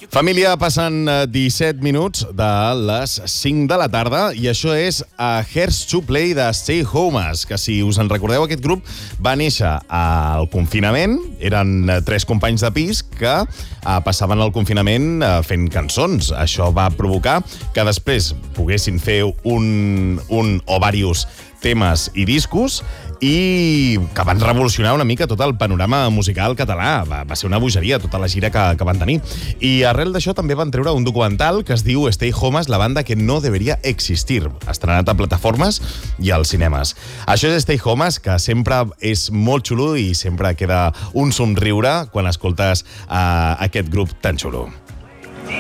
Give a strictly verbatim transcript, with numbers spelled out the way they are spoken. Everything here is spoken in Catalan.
Família, passen disset minuts de les cinc de la tarda i això és a Here's to Play de Stay Homes, que si us en recordeu, aquest grup va néixer al confinament. Eren tres companys de pis que eh, passaven el confinament eh, fent cançons. Això va provocar que després poguessin fer un, un o diversos temes i discos i que van revolucionar una mica tot el panorama musical català. Va, va ser una bogeria tota la gira que, que van tenir. I arrel d'això també van treure un documental que es diu Stay Homes, la banda que no deberia existir, estrenat a plataformes i als cinemes. Això és Stay Homes, que sempre és molt xulo i sempre queda un somriure quan escoltes uh, aquest grup tan xulo.